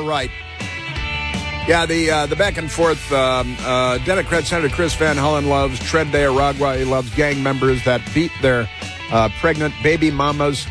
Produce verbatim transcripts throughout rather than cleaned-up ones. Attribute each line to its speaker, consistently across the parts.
Speaker 1: All right. Yeah, the uh, the back and forth. Um, uh, Democrat Senator Chris Van Hollen loves Tren de Aragua. He loves gang members that beat their uh, pregnant baby mamas,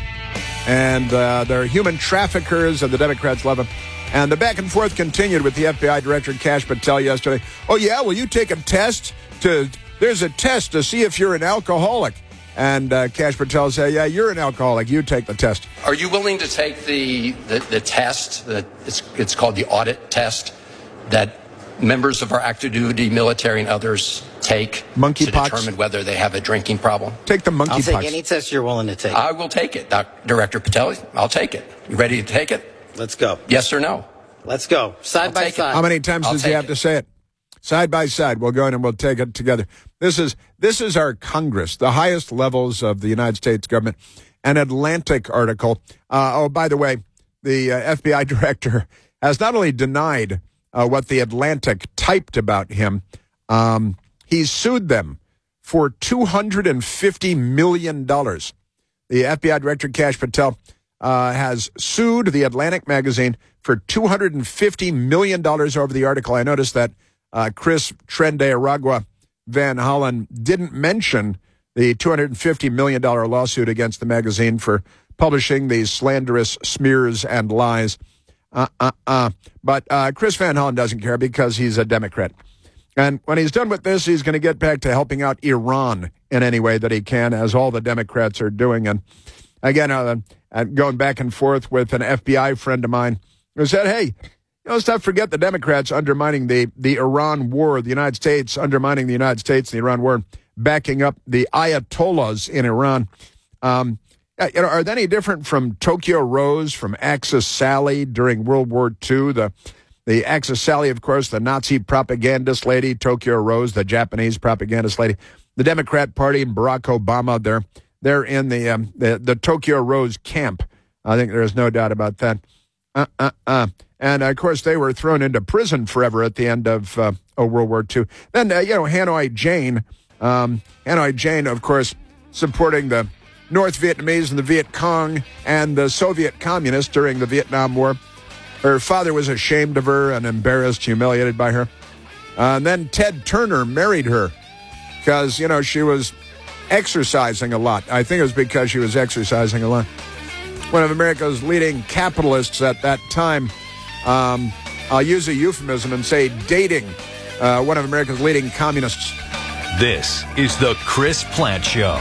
Speaker 1: and uh, they're human traffickers, and the Democrats love them. And the back and forth continued with the F B I Director Kash Patel yesterday. Oh, yeah, will you take a test? to? There's a test to see if you're an alcoholic. And uh, Kash Patel said, yeah, you're an alcoholic. You take the test.
Speaker 2: Are you willing to take the, the, the test, the, it's, it's called the audit test, that members of our active duty military and others take
Speaker 1: monkey
Speaker 2: to
Speaker 1: pox.
Speaker 2: determine whether they have a drinking problem?
Speaker 1: Take the monkey
Speaker 3: I'll take
Speaker 1: pox.
Speaker 3: any test you're willing to take.
Speaker 2: I will take it, Doc, Director Patel. I'll take it. You ready to take it?
Speaker 3: Let's go.
Speaker 2: Yes or no?
Speaker 3: Let's go. Side
Speaker 2: I'll
Speaker 3: by
Speaker 2: take it.
Speaker 3: side.
Speaker 1: How many times
Speaker 2: I'll
Speaker 1: does he
Speaker 2: take
Speaker 1: have
Speaker 2: it.
Speaker 1: to say it? Side by side. We'll go in and we'll take it together. This is this is our Congress, the highest levels of the United States government. An Atlantic article. Uh, oh, by the way, the uh, F B I director has not only denied uh, what the Atlantic typed about him, um, he's sued them for two hundred fifty million dollars. The F B I Director Kash Patel uh, has sued the Atlantic magazine for two hundred fifty million dollars over the article. I noticed that uh, Chris Tren de Aragua Van Hollen didn't mention the two hundred fifty million dollars lawsuit against the magazine for publishing these slanderous smears and lies. Uh, uh, uh. But uh, Chris Van Hollen doesn't care because he's a Democrat. And when he's done with this, he's going to get back to helping out Iran in any way that he can, as all the Democrats are doing. And again, uh, going back and forth with an F B I friend of mine who said, hey, you know, let's not forget the Democrats undermining the, the Iran war, the United States undermining the United States, the Iran war, backing up the Ayatollahs in Iran. Um, you know, are they any different from Tokyo Rose, from Axis Sally during World War Two? The The Axis Sally, of course, the Nazi propagandist lady, Tokyo Rose, the Japanese propagandist lady, the Democrat Party, and Barack Obama, they're, they're in the, um, the the Tokyo Rose camp. I think there's no doubt about that. Uh, uh, uh. And, of course, they were thrown into prison forever at the end of, uh, of World War Two. Then, uh, you know, Hanoi Jane, um, Hanoi Jane, of course, supporting the North Vietnamese and the Viet Cong and the Soviet communists during the Vietnam War. Her father was ashamed of her and embarrassed, humiliated by her. Uh, and then Ted Turner married her because, you know, she was exercising a lot. I think it was because she was exercising a lot. One of America's leading capitalists at that time, um, I'll use a euphemism and say dating uh, one of America's leading communists.
Speaker 4: This is the Chris Plante Show.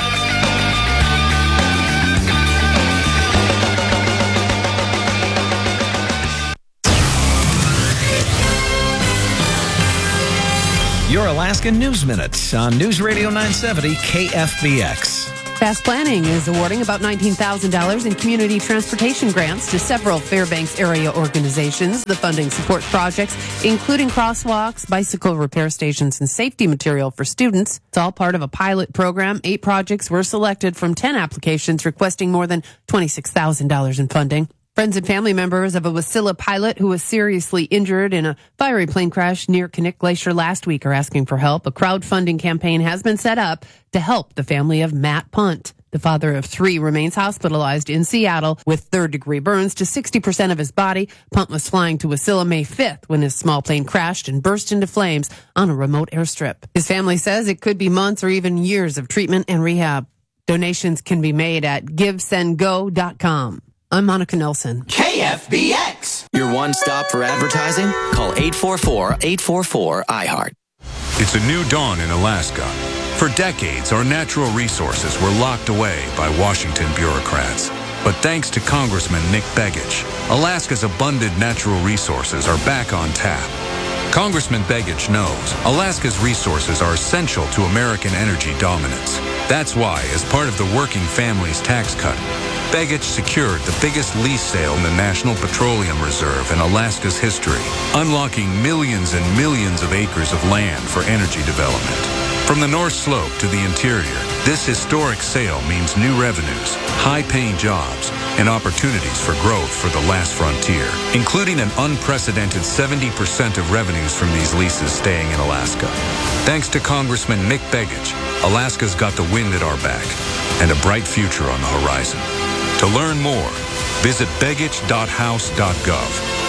Speaker 4: Your Alaska News Minute on News Radio nine seventy K F B X.
Speaker 5: Fast Planning is awarding about nineteen thousand dollars in community transportation grants to several Fairbanks area organizations. The funding supports projects including crosswalks, bicycle repair stations, and safety material for students. It's all part of a pilot program. Eight projects were selected from ten applications requesting more than twenty-six thousand dollars in funding. Friends and family members of a Wasilla pilot who was seriously injured in a fiery plane crash near Knik Glacier last week are asking for help. A crowdfunding campaign has been set up to help the family of Matt Punt. The father of three remains hospitalized in Seattle with third-degree burns to sixty percent of his body. Punt was flying to Wasilla May fifth when his small plane crashed and burst into flames on a remote airstrip. His family says it could be months or even years of treatment and rehab. Donations can be made at give send go dot com. I'm Monica Nelson.
Speaker 6: K F B X.
Speaker 7: Your one stop for advertising? Call eight four four, eight four four, I heart.
Speaker 8: It's a new dawn in Alaska. For decades, our natural resources were locked away by Washington bureaucrats. But thanks to Congressman Nick Begich, Alaska's abundant natural resources are back on tap. Congressman Begich knows Alaska's resources are essential to American energy dominance. That's why, as part of the Working Families Tax Cut, Begich secured the biggest lease sale in the National Petroleum Reserve in Alaska's history, unlocking millions and millions of acres of land for energy development. From the North Slope to the interior, this historic sale means new revenues, high-paying jobs, and opportunities for growth for the last frontier, including an unprecedented seventy percent of revenues from these leases staying in Alaska. Thanks to Congressman Nick Begich, Alaska's got the wind at our back and a bright future on the horizon. To learn more, visit begich dot house dot gov.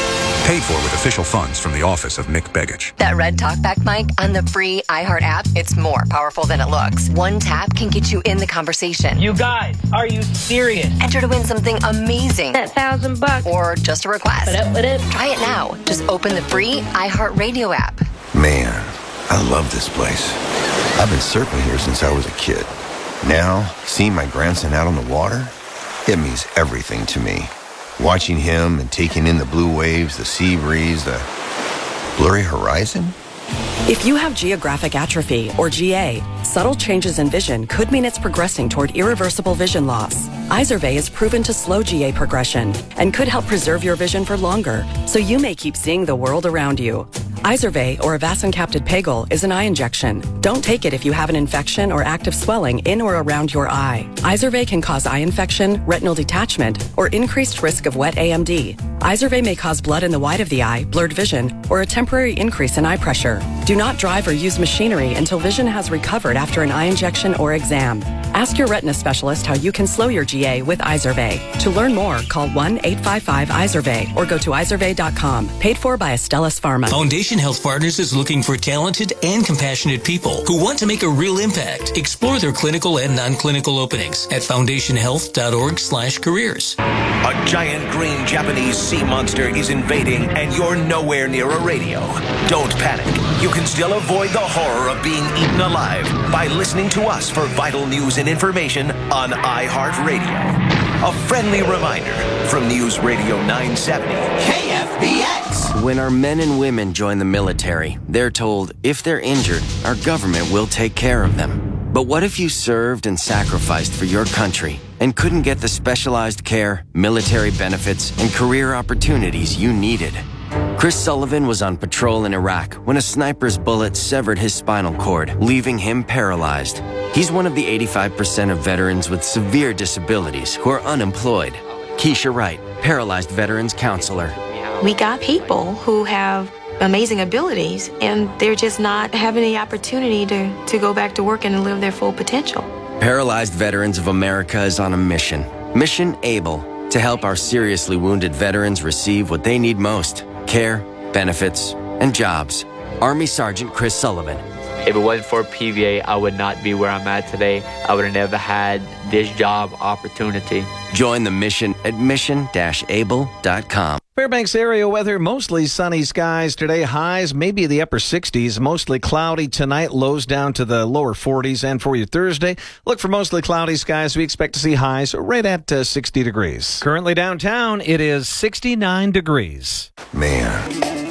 Speaker 8: Paid for with official funds from the office of Nick Begich.
Speaker 6: That red talkback mic on the free iHeart app, it's more powerful than it looks. One tap can get you in the conversation.
Speaker 9: You guys, are you serious?
Speaker 6: Enter to win something amazing.
Speaker 9: That thousand bucks.
Speaker 6: Or just a request.
Speaker 9: What up, what up?
Speaker 6: Try it now. Just open the free iHeart Radio app.
Speaker 10: Man, I love this place. I've been surfing here since I was a kid. Now, seeing my grandson out on the water, it means everything to me. Watching him and taking in the blue waves, the sea breeze, the blurry horizon.
Speaker 11: If you have geographic atrophy, or G A, subtle changes in vision could mean it's progressing toward irreversible vision loss. Izervay is proven to slow G A progression and could help preserve your vision for longer, so you may keep seeing the world around you. Izervay, or avacincaptad pegol, is an eye injection. Don't take it if you have an infection or active swelling in or around your eye. Izervay can cause eye infection, retinal detachment, or increased risk of wet A M D. Izervay may cause blood in the white of the eye, blurred vision, or a temporary increase in eye pressure. Do not drive or use machinery until vision has recovered after an eye injection or exam. Ask your retina specialist how you can slow your G A with Izervay. To learn more, call one eight five five Izervay or go to izervay dot com. Paid for by Astellas Pharma.
Speaker 12: Foundation Health Partners is looking for talented and compassionate people who want to make a real impact. Explore their clinical and non-clinical openings at foundation health dot org slash careers.
Speaker 13: A giant green Japanese sea monster is invading and you're nowhere near a radio. Don't panic. You can still avoid the horror of being eaten alive by listening to us for vital news and information on iHeartRadio. A friendly reminder from News Radio nine seventy K F B X.
Speaker 14: When our men and women join the military, they're told if they're injured, our government will take care of them. But what if you served and sacrificed for your country and couldn't get the specialized care, military benefits, and career opportunities you needed? Chris Sullivan was on patrol in Iraq when a sniper's bullet severed his spinal cord, leaving him paralyzed. He's one of the eighty-five percent of veterans with severe disabilities who are unemployed. Keisha Wright, Paralyzed Veterans Counselor.
Speaker 15: We got people who have amazing abilities, and they're just not having the opportunity to, to go back to work and live their full potential.
Speaker 14: Paralyzed Veterans of America is on a mission. Mission ABLE, to help our seriously wounded veterans receive what they need most: care, benefits, and jobs. Army Sergeant Chris Sullivan.
Speaker 16: If it wasn't for P V A, I would not be where I'm at today. I would have never had this job opportunity.
Speaker 14: Join the mission at mission dash able dot com.
Speaker 4: Fairbanks area weather, mostly sunny skies today. Highs maybe the upper sixties, mostly cloudy tonight. Lows down to the lower forties. And for your Thursday, look for mostly cloudy skies. We expect to see highs right at uh, sixty degrees.
Speaker 17: Currently downtown, it is sixty-nine degrees.
Speaker 10: Man,